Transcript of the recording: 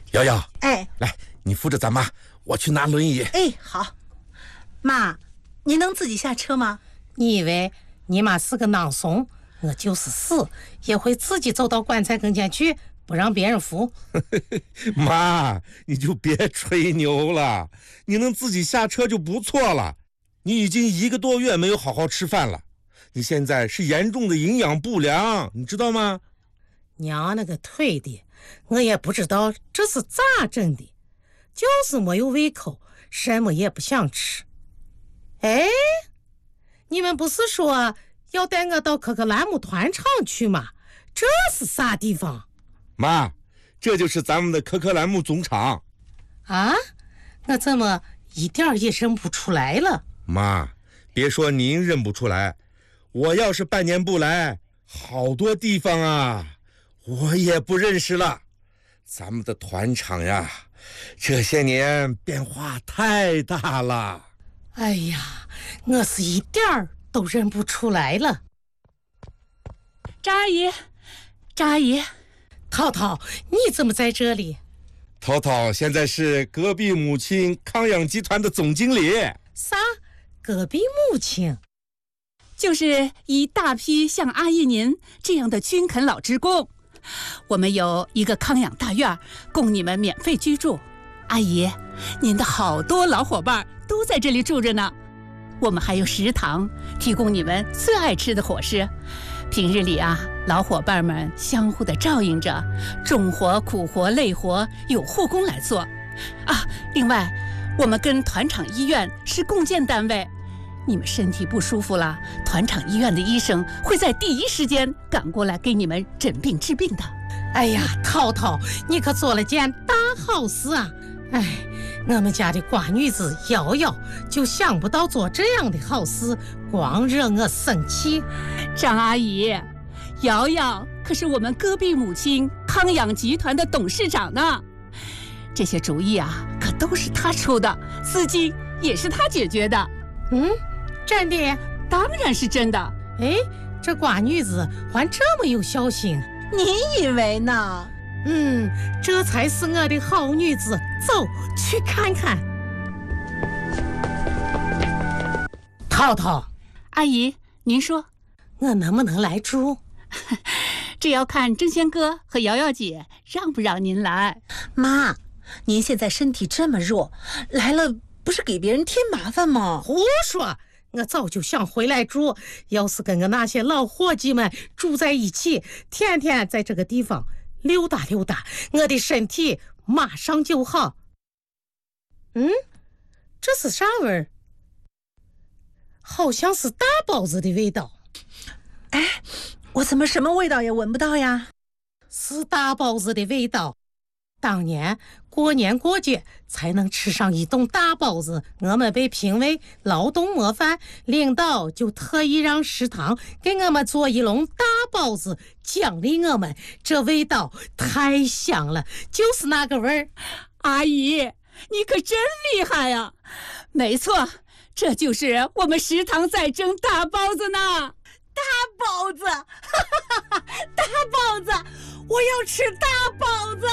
瑶瑶， 哎， 来，你扶着咱妈，我去拿轮椅。 哎，好。妈，你能自己下车吗？ 你以为你妈是个囊怂？我就是死也会自己走到棺材跟前去，不让别人扶。 妈，你就别吹牛了，你能自己下车就不错了。你已经1个多月没有好好吃饭了，你现在是严重的营养不良，你知道吗？ 娘那个腿的，我也不知道这是咋整的，就是没有胃口，什么也不想吃。哎，你们不是说要带我到可可兰姆团场去吗？这是啥地方？ 妈，这就是咱们的可可兰姆总场。 啊，我怎么一点也认不出来了？ 妈，别说您认不出来，我要是半年不来，好多地方啊我也不认识了。咱们的团场呀，这些年变化太大了。 哎呀，我是一点儿都认不出来了。 张阿姨，张阿姨， 涛涛，你怎么在这里？ 涛涛现在是隔壁母亲康养集团的总经理。 啥？隔壁母亲？ 就是一大批像阿姨您这样的军垦老职工。我们有一个康养大院，供你们免费居住。阿姨，您的好多老伙伴都在这里住着呢。我们还有食堂，提供你们最爱吃的伙食。平日里啊，老伙伴们相互的照应着，重活、苦活、累活有护工来做。啊，另外，我们跟团场医院是共建单位。你们身体不舒服了，团场医院的医生会在第一时间赶过来给你们诊病治病的。 哎呀，涛涛，你可做了件大好事啊！哎，我们家的瓜女子瑶瑶就想不到做这样的好事，光惹我生气。 张阿姨，瑶瑶可是我们隔壁母亲康养集团的董事长呢，这些主意啊，可都是她出的，资金也是她解决的。 嗯，真的？ 当然是真的。 哎，这瓜女子还这么有孝心， 你以为呢？ 这才是我的好女子。走去看看。涛涛， 阿姨，您说我能不能来住？ 这要看正仙哥和瑶瑶姐让不让您来。 妈，您现在身体这么弱，来了不是给别人添麻烦吗？ 胡说！我早就想回来住，要是跟我那些老伙计们住在一起，天天在这个地方溜达溜达，我的身体马上就好。这是啥味儿？好像是大包子的味道。 哎，我怎么什么味道也闻不到呀？ 是大包子的味道。当年过年过节才能吃上一顿大包子，我们被评为劳动模范，领导就特意让食堂给我们做一笼大包子奖励我们，这味道太香了，就是那个味儿。 阿姨，你可真厉害呀！没错，这就是我们食堂在蒸大包子呢。 大包子，大包子，我要吃大包子。